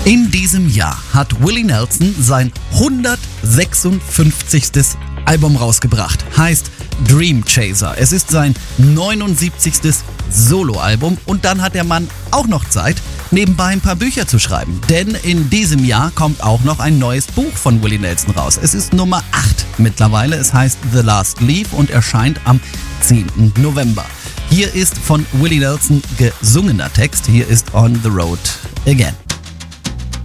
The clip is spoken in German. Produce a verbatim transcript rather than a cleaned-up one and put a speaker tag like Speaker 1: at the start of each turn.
Speaker 1: In diesem Jahr hat Willie Nelson sein hundertsechsundfünfzigstes Album rausgebracht. Heißt Dream Chaser. Es ist sein neunundsiebzigstes Soloalbum und dann hat der Mann auch noch Zeit, nebenbei ein paar Bücher zu schreiben. Denn in diesem Jahr kommt auch noch ein neues Buch von Willie Nelson raus. Es ist Nummer acht mittlerweile. Es heißt The Last Leaf und erscheint am zehnten November. Hier ist von Willie Nelson gesungener Text. Hier ist On the Road Again.